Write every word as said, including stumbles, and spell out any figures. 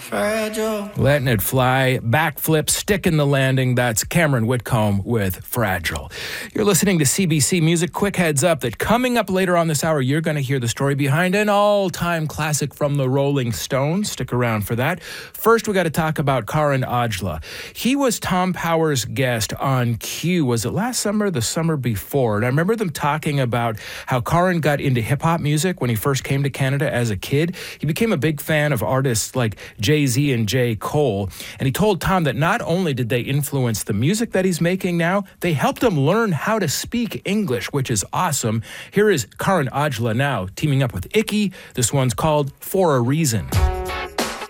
Fragile. Letting it fly, backflip, stick in the landing. That's Cameron Whitcomb with Fragile. You're listening to C B C Music. Quick heads up that coming up later on this hour, you're going to hear the story behind an all-time classic from the Rolling Stones. Stick around for that. First, we got to talk about Karan Aujla. He was Tom Power's guest on Q. Was it last summer, the summer before? And I remember them talking about how Karan got into hip-hop music when he first came to Canada as a kid. He became a big fan of artists like Jay-Z and J. Cole. And he told Tom that not only did they influence the music that he's making now, they helped him learn how to speak English, which is awesome. Here is Karan Aujla now teaming up with Icky. This one's called For a Reason.